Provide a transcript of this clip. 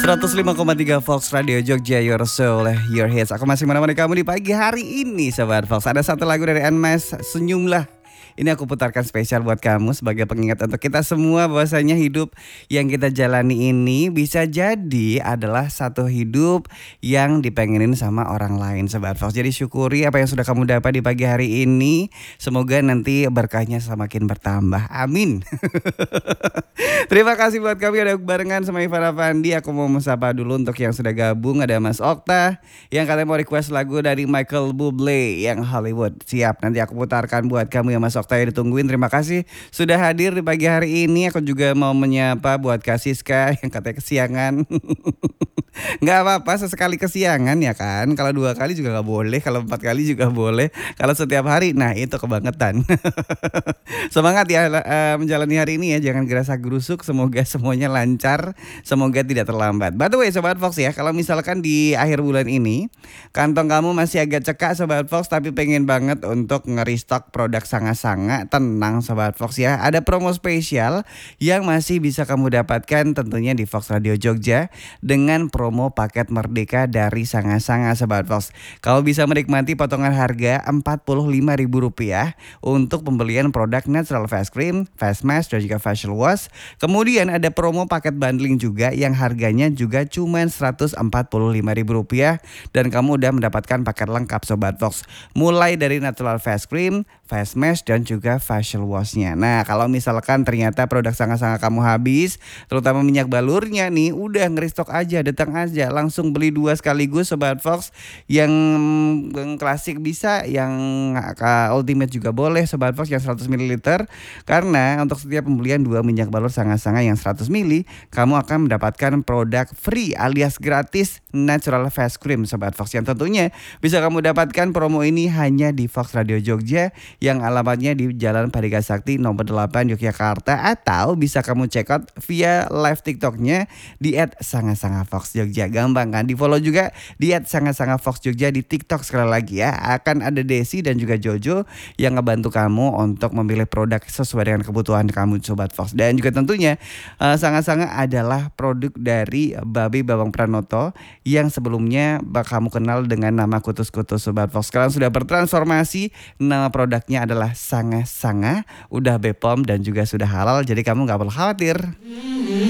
105,3 Fox Radio Jogja, Your Soul, Your Hits. Aku masih menemani kamu di pagi hari ini, Sobat Fox. Ada satu lagu dari Nmas, Senyumlah. Ini aku putarkan spesial buat kamu sebagai pengingat untuk kita semua bahwasanya hidup yang kita jalani ini bisa jadi adalah satu hidup yang dipengenin sama orang lain, Sobat Fox. Jadi syukuri apa yang sudah kamu dapat di pagi hari ini. Semoga nanti berkahnya semakin bertambah. Amin. Terima kasih buat kami ada barengan sama Ivan Avandi. Aku mau sapa dulu untuk yang sudah gabung. Ada Mas Okta yang katanya mau request lagu dari Michael Bublé yang Hollywood. Siap, nanti aku putarkan buat kamu ya Mas Okta yang ditungguin. Terima kasih sudah hadir di pagi hari ini. Aku juga mau menyapa buat Kak Siska yang katanya kesiangan. Nggak apa-apa, sesekali kesiangan ya kan. Kalau 2 kali juga nggak boleh, kalau 4 kali juga boleh. Kalau setiap hari, nah itu kebangetan. Semangat ya menjalani hari ini ya. Jangan gerasa gerusuk. Semoga semuanya lancar. Semoga tidak terlambat. By the way Sobat Fox ya, kalau misalkan di akhir bulan ini kantong kamu masih agak cekak Sobat Fox, tapi pengen banget untuk nge-restock produk Sanga-Sanga, tenang Sobat Fox ya. Ada promo spesial yang masih bisa kamu dapatkan tentunya di Fox Radio Jogja dengan promo paket Merdeka dari Sanga-Sanga Sobat Fox. Kau bisa menikmati potongan harga Rp45.000 untuk pembelian produk natural face cream, face mask dan juga facial wash. Kemudian ada promo paket bundling juga yang harganya juga cuma Rp145.000 dan kamu udah mendapatkan paket lengkap Sobat Fox. Mulai dari natural face cream, face mask dan juga facial washnya. Nah kalau misalkan ternyata produk Sanga-Sanga kamu habis, terutama minyak balurnya nih, udah ngerestock aja, datang aja langsung beli 2 sekaligus Sobat Fox. Yang klasik bisa, yang ultimate juga boleh Sobat Fox yang 100 ml. Karena untuk setiap pembelian 2 minyak balur Sanga-Sanga yang 100 ml, kamu akan mendapatkan produk free alias gratis natural face cream Sobat Fox, yang tentunya bisa kamu dapatkan promo ini hanya di Fox Radio Jogja yang alamatnya di Jalan Parika Sakti nomor 8 Yogyakarta, atau bisa kamu check out via live TikToknya di @sanga-sanga-fox Jogja. Gampang kan? Di follow juga di @sanga-sanga-fox Jogja di TikTok. Sekali lagi ya, akan ada Desi dan juga Jojo yang ngebantu kamu untuk memilih produk sesuai dengan kebutuhan kamu Sobat Fox. Dan juga tentunya Sanga-Sanga adalah produk dari Babe Bawang Pranoto yang sebelumnya kamu kenal dengan nama Kutus-Kutus Sobat Fox. Sekarang sudah bertransformasi, nama produknya adalah Sanga-Sanga, udah BPOM dan juga sudah halal, jadi kamu gak perlu khawatir.